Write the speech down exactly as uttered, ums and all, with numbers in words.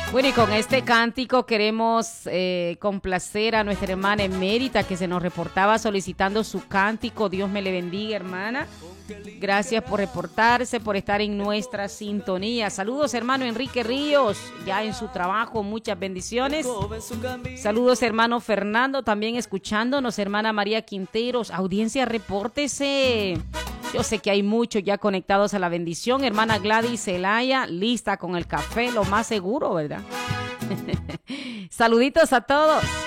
Bueno, y con este cántico queremos eh, complacer a nuestra hermana emérita que se nos reportaba solicitando su cántico. Dios me le bendiga, hermana. Gracias por reportarse, por estar en nuestra sintonía. Saludos, hermano Enrique Ríos, ya en su trabajo, muchas bendiciones. Saludos, hermano Fernando, también escuchándonos. Hermana María Quinteros, audiencia, repórtese. Yo sé que hay muchos ya conectados a la bendición. Hermana Gladys Zelaya, lista con el café, lo más seguro, ¿verdad? Saluditos a todos.